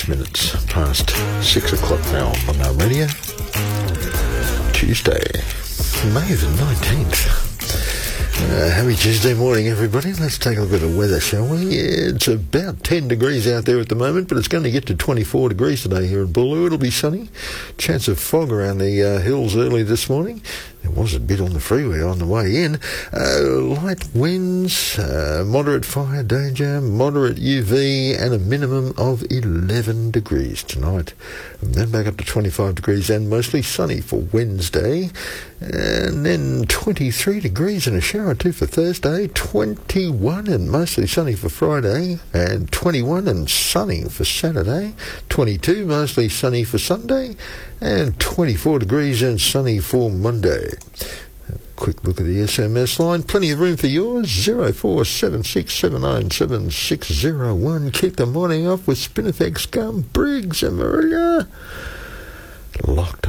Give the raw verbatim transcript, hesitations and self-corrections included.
six minutes past six o'clock now on our radio. Tuesday, May the nineteenth. Uh, happy Tuesday morning, everybody. Let's take a look at the weather, shall we? Yeah, it's about ten degrees out there at the moment, but it's going to get to twenty-four degrees today here in Boolaroo. It'll be sunny. Chance of fog around the uh, hills early this morning. There was a bit on the freeway on the way in. Uh, light winds, uh, moderate fire danger, moderate U V, and a minimum of eleven degrees tonight. And then back up to twenty-five degrees and mostly sunny for Wednesday. And then twenty-three degrees and a shower or two for Thursday. twenty-one and mostly sunny for Friday. And twenty-one and sunny for Saturday. twenty-two mostly sunny for Sunday. And twenty-four degrees and sunny for Monday. A quick look at the S M S line. Plenty of room for yours. zero four seven six seven nine seven six zero one. Kick the morning off with Spinifex Gum, Briggs and Marilla. Locked